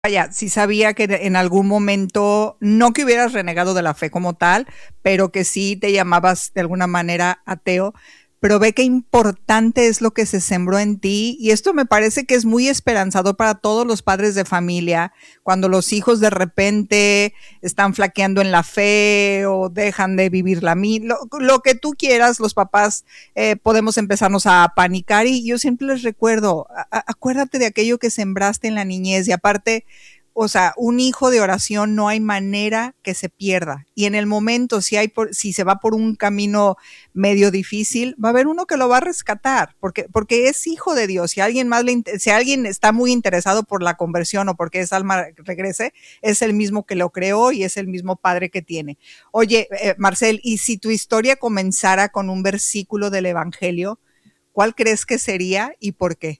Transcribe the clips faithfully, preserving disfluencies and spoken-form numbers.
Vaya, sí sabía que en algún momento, no que hubieras renegado de la fe como tal, pero que sí te llamabas de alguna manera ateo, pero ve qué importante es lo que se sembró en ti, y esto me parece que es muy esperanzador para todos los padres de familia, cuando los hijos de repente están flaqueando en la fe o dejan de vivir la mi lo, lo que tú quieras, los papás eh, podemos empezarnos a panicar, y yo siempre les recuerdo, a, a, acuérdate de aquello que sembraste en la niñez, y aparte, o sea, un hijo de oración no hay manera que se pierda. Y en el momento, si hay por, si se va por un camino medio difícil, va a haber uno que lo va a rescatar, porque, porque es hijo de Dios. Si alguien más le, si alguien está muy interesado por la conversión o porque esa alma regrese, es el mismo que lo creó y es el mismo padre que tiene. Oye, eh, Marcel, y si tu historia comenzara con un versículo del Evangelio, ¿cuál crees que sería y por qué?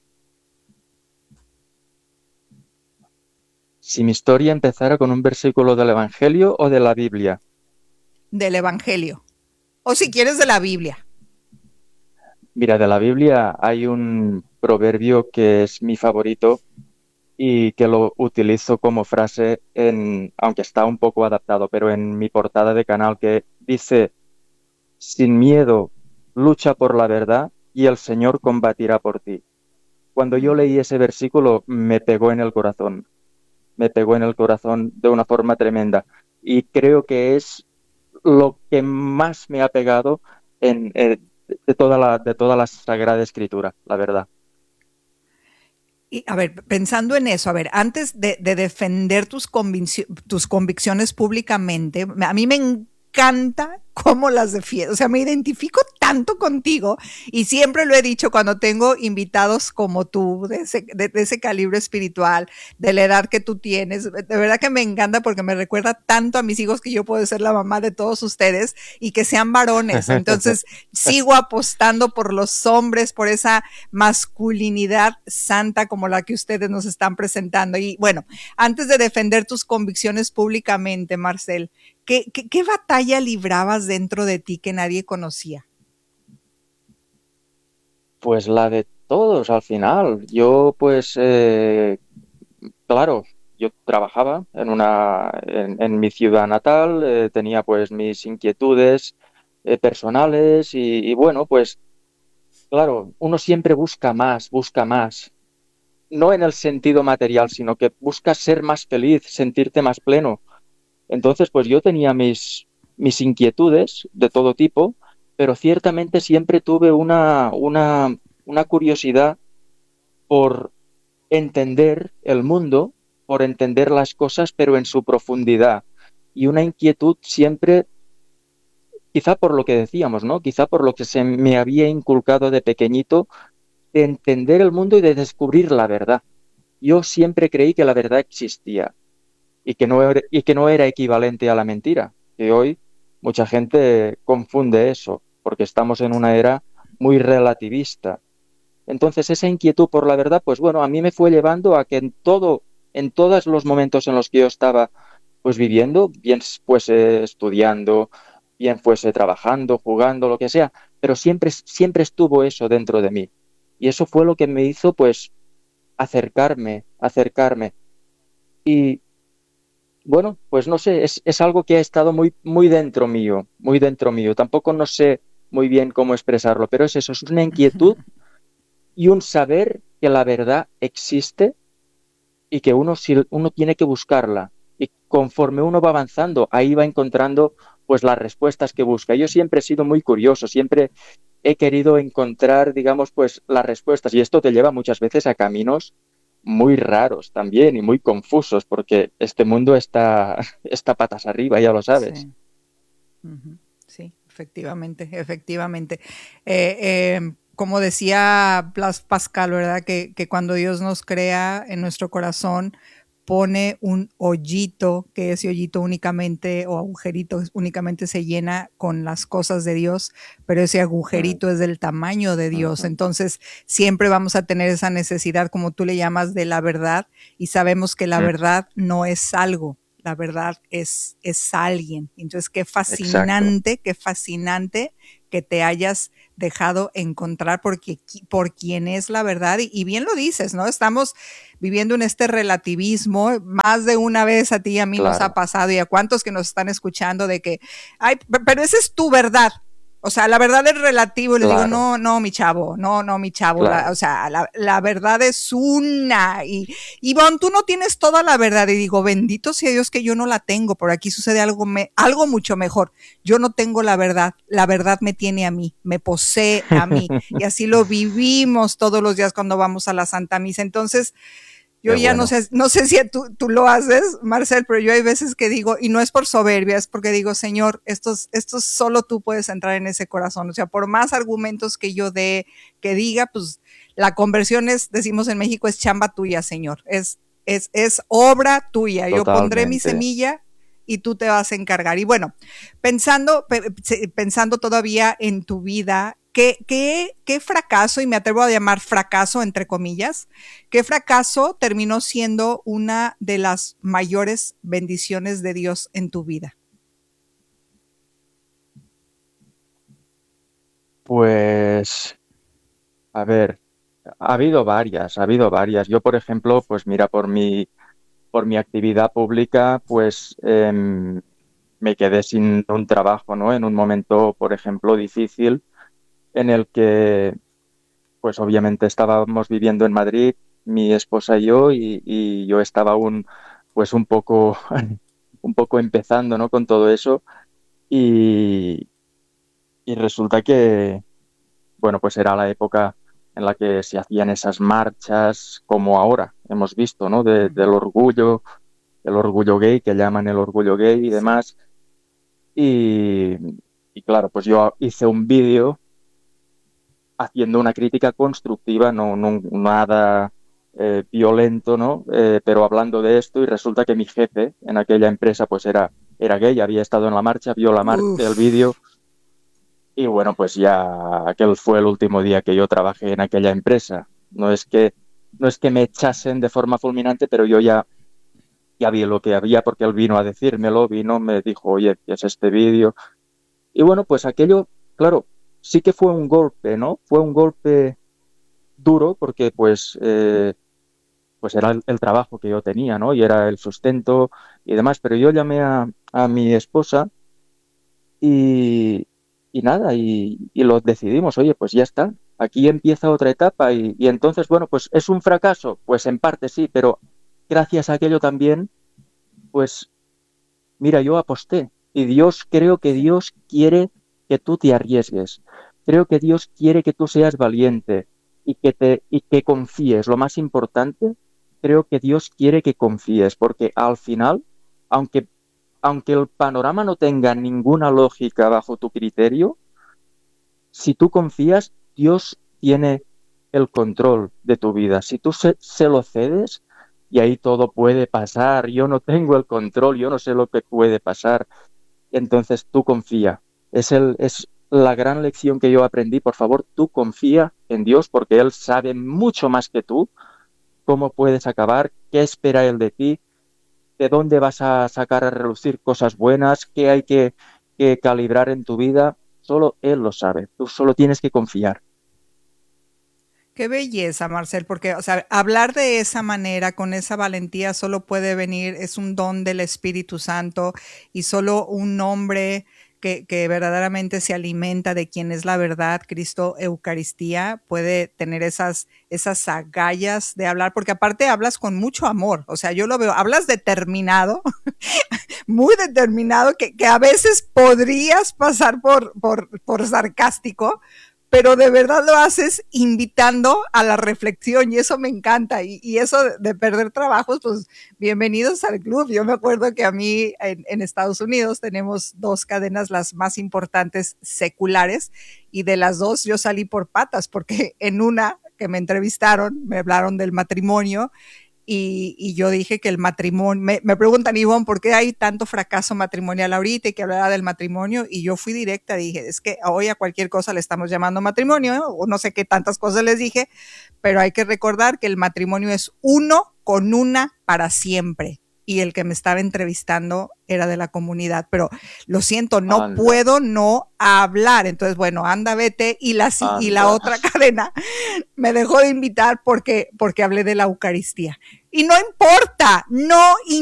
Si mi historia empezara con un versículo del Evangelio o de la Biblia. Del Evangelio. O si quieres de la Biblia. Mira, de la Biblia hay un proverbio que es mi favorito y que lo utilizo como frase en, aunque está un poco adaptado, pero en mi portada de canal, que dice: sin miedo, lucha por la verdad y el Señor combatirá por ti. Cuando yo leí ese versículo me pegó en el corazón, me pegó en el corazón de una forma tremenda, y creo que es lo que más me ha pegado en, eh, de, toda la, de toda la Sagrada Escritura, la verdad. Y, a ver, pensando en eso, a ver, antes de, de defender tus, convic tus convicciones públicamente, a mí me encanta cómo las defiendes. O sea, me identifico tanto contigo y siempre lo he dicho cuando tengo invitados como tú, de ese, de, de ese calibre espiritual, de la edad que tú tienes. De verdad que me encanta porque me recuerda tanto a mis hijos que yo puedo ser la mamá de todos ustedes y que sean varones. Entonces, sigo apostando por los hombres, por esa masculinidad santa como la que ustedes nos están presentando. Y bueno, antes de defender tus convicciones públicamente, Marcel, ¿qué, qué, qué batalla librabas dentro de ti que nadie conocía? Pues la de todos al final. Yo pues, eh, claro, yo trabajaba en una, en, en mi ciudad natal, eh, tenía pues mis inquietudes eh, personales y, y bueno, pues claro, uno siempre busca más, busca más. No en el sentido material, sino que buscas ser más feliz, sentirte más pleno. Entonces, pues yo tenía mis, mis inquietudes de todo tipo, pero ciertamente siempre tuve una, una, una curiosidad por entender el mundo, por entender las cosas, pero en su profundidad. Y una inquietud siempre, quizá por lo que decíamos, ¿no? Quizá por lo que se me había inculcado de pequeñito, de entender el mundo y de descubrir la verdad. Yo siempre creí que la verdad existía y que no era, y que no era equivalente a la mentira, que hoy mucha gente confunde eso, porque estamos en una era muy relativista. Entonces esa inquietud por la verdad, pues bueno, a mí me fue llevando a que en todo, en todos los momentos en los que yo estaba pues viviendo, bien fuese estudiando, bien fuese trabajando, jugando, lo que sea, pero siempre, siempre estuvo eso dentro de mí. Y eso fue lo que me hizo pues acercarme, acercarme. Y bueno, pues no sé, es, es algo que ha estado muy, muy dentro mío, muy dentro mío. Tampoco no sé muy bien cómo expresarlo, pero es eso, es una inquietud y un saber que la verdad existe y que uno, si uno tiene que buscarla. Y conforme uno va avanzando, ahí va encontrando pues las respuestas que busca. Yo siempre he sido muy curioso, siempre he querido encontrar, digamos, pues las respuestas. Y esto te lleva muchas veces a caminos muy raros también y muy confusos, porque este mundo está, está patas arriba, ya lo sabes. Sí. Uh-huh. Sí, efectivamente, efectivamente. Eh, eh, como decía Blas Pascal, ¿verdad? Que, que cuando Dios nos crea en nuestro corazón, pone un hoyito, que ese hoyito únicamente, o agujerito, únicamente se llena con las cosas de Dios, pero ese Mm, agujerito es del tamaño de Dios. ujú, Entonces, siempre vamos a tener esa necesidad, como tú le llamas, de la verdad, y sabemos que la mm, verdad no es algo, la verdad es, es alguien. Entonces, qué exacto. fascinante, qué fascinante que te hayas dejado encontrar porque, por quien es la verdad. Y, y bien lo dices, ¿no? Estamos viviendo en este relativismo. Más de una vez a ti y a mí Claro. nos ha pasado, y a cuántos que nos están escuchando, de que, ay, pero esa es tu verdad. O sea, la verdad es relativo. Y les Claro. digo, no, no, mi chavo, no, no, mi chavo. Claro. La, o sea, la, la verdad es una. Y, Ivonne, tú no tienes toda la verdad. Y digo, bendito sea Dios que yo no la tengo. Por aquí sucede algo, me, algo mucho mejor. Yo no tengo la verdad. La verdad me tiene a mí, me posee a mí. Y así lo vivimos todos los días cuando vamos a la Santa Misa. Entonces, yo Qué ya bueno. no sé, no sé si tú, tú lo haces, Marcel, pero yo hay veces que digo, y no es por soberbia, es porque digo, Señor, estos, estos solo tú puedes entrar en ese corazón. O sea, por más argumentos que yo dé, que diga, pues la conversión es, decimos en México, es chamba tuya, Señor. Es, es, es obra tuya. Yo pondré mi Totalmente. semilla y tú te vas a encargar. Y bueno, pensando, pensando todavía en tu vida, ¿Qué, qué, ¿qué fracaso, y me atrevo a llamar fracaso entre comillas, qué fracaso terminó siendo una de las mayores bendiciones de Dios en tu vida? Pues, a ver, ha habido varias, ha habido varias. Yo, por ejemplo, pues mira, por mi, por mi actividad pública, pues em, me quedé sin un trabajo, ¿no? En un momento, por ejemplo, difícil en el que, pues obviamente estábamos viviendo en Madrid, mi esposa y yo, y, y yo estaba aún, pues un poco, un poco empezando, ¿no? Con todo eso, y, y resulta que, bueno, pues era la época en la que se hacían esas marchas, como ahora hemos visto, ¿no? De- del orgullo, el orgullo gay, que llaman el orgullo gay y Sí. demás. Y, y claro, pues yo hice un vídeo haciendo una crítica constructiva, no, no nada eh, violento, ¿no? Eh, pero hablando de esto, y resulta que mi jefe en aquella empresa pues era, era gay, había estado en la marcha, vio la mar el Uf. vídeo, y bueno, pues ya aquel fue el último día que yo trabajé en aquella empresa. No es que, no es que me echasen de forma fulminante, pero yo ya, ya vi lo que había porque él vino a decírmelo, vino, me dijo, oye, ¿qué es este vídeo? Y bueno, pues aquello, claro, sí que fue un golpe, ¿no? Fue un golpe duro porque pues, eh, pues era el, el trabajo que yo tenía, ¿no? Y era el sustento y demás. Pero yo llamé a, a mi esposa y, y nada, y, y lo decidimos, oye, pues ya está, aquí empieza otra etapa y, y entonces, bueno, pues es un fracaso, pues en parte sí, pero gracias a aquello también, pues mira, yo aposté y Dios, creo que Sí. Dios quiere que tú te arriesgues, creo que Dios quiere que tú seas valiente y que te y que confíes. Lo más importante, creo que Dios quiere que confíes, porque al final, aunque aunque el panorama no tenga ninguna lógica bajo tu criterio, si tú confías, Dios tiene el control de tu vida. Si tú se, se lo cedes, y ahí todo puede pasar, yo no tengo el control, yo no sé lo que puede pasar, entonces tú confía. Es, el, es la gran lección que yo aprendí. Por favor, tú confía en Dios porque Él sabe mucho más que tú cómo puedes acabar, qué espera Él de ti, de dónde vas a sacar a relucir cosas buenas, qué hay que, que calibrar en tu vida. Solo Él lo sabe. Tú solo tienes que confiar. Qué belleza, Marcel, porque, o sea, hablar de esa manera, con esa valentía, solo puede venir, es un don del Espíritu Santo, y solo un hombre que, que verdaderamente se alimenta de quien es la verdad, Cristo Eucaristía, puede tener esas, esas agallas de hablar, porque aparte hablas con mucho amor. O sea, yo lo veo, hablas determinado, muy determinado, que, que a veces podrías pasar por, por, por sarcástico, pero de verdad lo haces invitando a la reflexión, y eso me encanta. Y, y eso de, de perder trabajos, pues bienvenidos al club. Yo me acuerdo que a mí en, en Estados Unidos tenemos dos cadenas, las más importantes seculares, y de las dos yo salí por patas, porque en una que me entrevistaron, me hablaron del matrimonio, y, y yo dije que el matrimonio, me, me preguntan, Ivonne, ¿por qué hay tanto fracaso matrimonial ahorita y que hablara del matrimonio? Y yo fui directa, dije, es que hoy a cualquier cosa le estamos llamando matrimonio, ¿eh? O no sé qué tantas cosas les dije, pero hay que recordar que el matrimonio es uno con una para siempre. y el que me estaba entrevistando era de la comunidad, pero lo siento, no Anda. puedo no hablar. Entonces, bueno, anda, vete. Y la, y la Anda. otra cadena me dejó de invitar porque, porque hablé de la Eucaristía. Y no importa, no importa.